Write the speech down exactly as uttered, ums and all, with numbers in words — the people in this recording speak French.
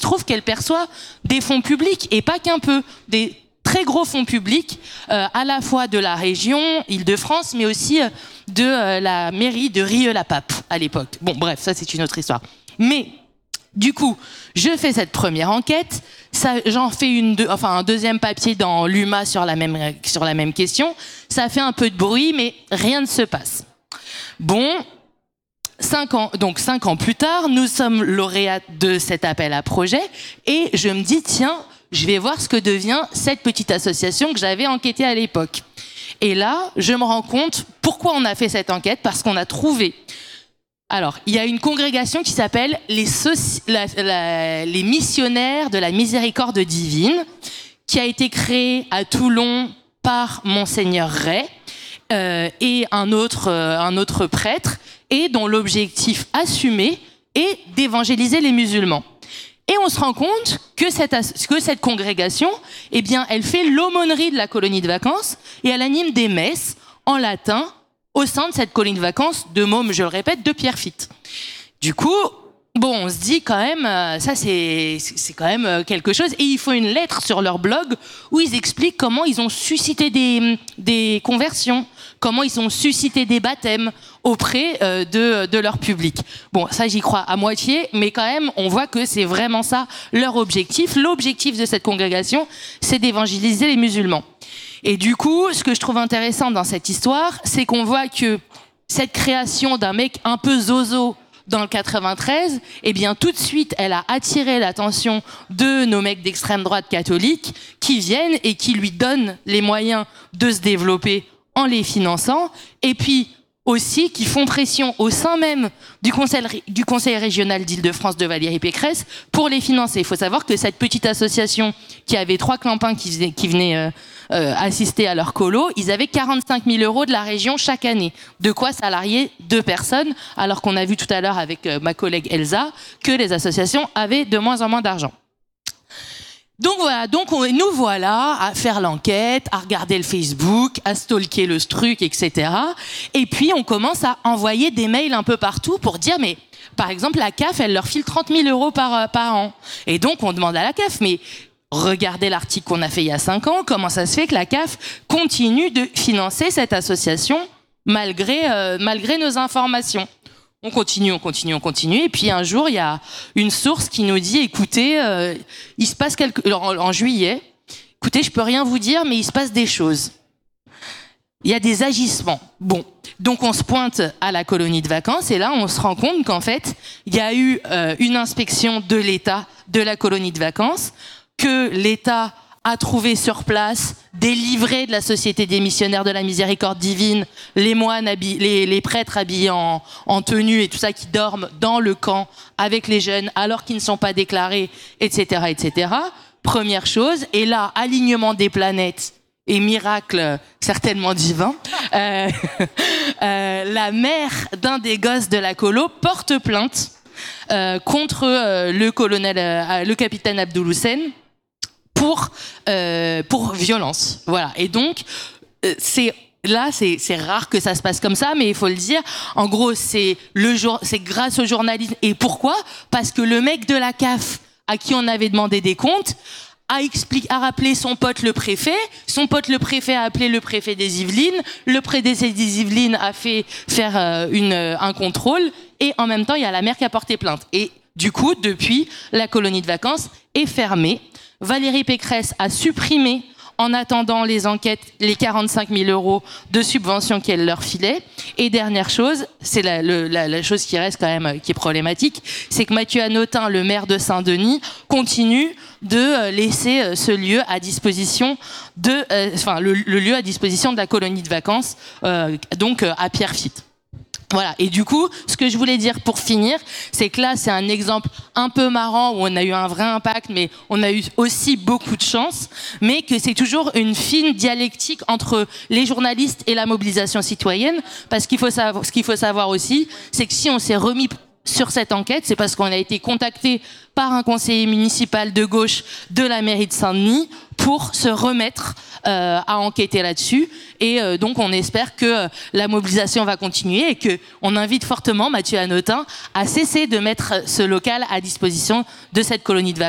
trouve qu'elle perçoit des fonds publics, et pas qu'un peu, des très gros fonds publics, euh, à la fois de la région Île-de-France, mais aussi euh, de euh, la mairie de Rieux-la-Pape, à l'époque. Bon, bref, ça c'est une autre histoire. Mais, du coup, je fais cette première enquête, ça, j'en fais une deux, enfin, un deuxième papier dans l'U M A sur la, même, sur la même question, ça fait un peu de bruit, mais rien ne se passe. Bon... Cinq ans, donc cinq ans plus tard, nous sommes lauréats de cet appel à projet et je me dis, tiens, je vais voir ce que devient cette petite association que j'avais enquêtée à l'époque. Et là, je me rends compte pourquoi on a fait cette enquête, parce qu'on a trouvé... Alors, il y a une congrégation qui s'appelle les, soci... la, la, les missionnaires de la miséricorde divine, qui a été créée à Toulon par Monseigneur Ray euh, et un autre, euh, un autre prêtre, et dont l'objectif assumé est d'évangéliser les musulmans. Et on se rend compte que cette, que cette congrégation, eh bien, elle fait l'aumônerie de la colonie de vacances et elle anime des messes en latin au sein de cette colonie de vacances de Môme, je le répète, de Pierrefitte. Du coup, bon, on se dit quand même, ça c'est, c'est quand même quelque chose. Et ils font une lettre sur leur blog où ils expliquent comment ils ont suscité des, des conversions, comment ils ont suscité des baptêmes auprès euh, de, de leur public. Bon, ça j'y crois à moitié, mais quand même, on voit que c'est vraiment ça leur objectif. L'objectif de cette congrégation, c'est d'évangéliser les musulmans. Et du coup, ce que je trouve intéressant dans cette histoire, c'est qu'on voit que cette création d'un mec un peu zozo dans le quatre-vingt-treize, eh bien tout de suite, elle a attiré l'attention de nos mecs d'extrême droite catholique qui viennent et qui lui donnent les moyens de se développer en les finançant, et puis aussi qui font pression au sein même du conseil, du conseil régional d'Île-de-France de Valérie Pécresse pour les financer. Il faut savoir que cette petite association qui avait trois clampins qui venaient, qui venaient euh, euh, assister à leur colo, ils avaient quarante-cinq mille euros de la région chaque année. De quoi salarier deux personnes, alors qu'on a vu tout à l'heure avec euh, ma collègue Elsa que les associations avaient de moins en moins d'argent. Donc voilà, donc on, nous voilà à faire l'enquête, à regarder le Facebook, à stalker le truc, et cetera. Et puis on commence à envoyer des mails un peu partout pour dire, mais par exemple la C A F, elle leur file trente mille euros par, par an. Et donc on demande à la C A F, mais regardez l'article qu'on a fait il y a cinq ans, comment ça se fait que la C A F continue de financer cette association malgré, euh, malgré nos informations? On continue, on continue, on continue. Et puis un jour, il y a une source qui nous dit, écoutez, euh, il se passe quelque... En, en juillet, écoutez, je peux rien vous dire, mais il se passe des choses. Il y a des agissements. Bon, donc on se pointe à la colonie de vacances et là, on se rend compte qu'en fait, il y a eu euh, une inspection de l'État de la colonie de vacances, que l'État a trouvé sur place des livrets de la Société des missionnaires de la miséricorde divine, les moines, habi- les, les prêtres habillés en, en tenue et tout ça qui dorment dans le camp avec les jeunes alors qu'ils ne sont pas déclarés, et cetera, et cetera. Première chose. Et là, alignement des planètes et miracle certainement divin, euh, euh, la mère d'un des gosses de la colo porte plainte euh, contre euh, le colonel, euh, le capitaine Abdoul Hussein, pour euh, pour violence, voilà. Et donc euh, c'est là c'est c'est rare que ça se passe comme ça, mais il faut le dire. En gros, c'est le jour, c'est grâce au journalisme. Et pourquoi? Parce que le mec de la C A F à qui on avait demandé des comptes a expliqué, a rappelé son pote le préfet. Son pote le préfet a appelé le préfet des Yvelines. Le préfet des Yvelines a fait faire euh, une un contrôle. Et en même temps, il y a la mère qui a porté plainte. Et du coup, depuis, la colonie de vacances est fermée. Valérie Pécresse a supprimé, en attendant les enquêtes, les quarante-cinq mille euros de subvention qu'elle leur filait. Et dernière chose, c'est la, le, la, la chose qui reste quand même, qui est problématique, c'est que Mathieu Hanotin, le maire de Saint-Denis, continue de laisser ce lieu à disposition de, euh, enfin, le, le lieu à disposition de la colonie de vacances, euh, donc euh, à Pierrefitte. Voilà. Et du coup, ce que je voulais dire pour finir, c'est que là, c'est un exemple un peu marrant où on a eu un vrai impact, mais on a eu aussi beaucoup de chance, mais que c'est toujours une fine dialectique entre les journalistes et la mobilisation citoyenne, parce qu'il faut savoir, ce qu'il faut savoir aussi, c'est que si on s'est remis sur cette enquête, c'est parce qu'on a été contacté par un conseiller municipal de gauche de la mairie de Saint-Denis pour se remettre euh, à enquêter là-dessus. Et euh, donc, on espère que euh, la mobilisation va continuer et qu'on invite fortement Mathieu Hanotin à cesser de mettre ce local à disposition de cette colonie de vacances.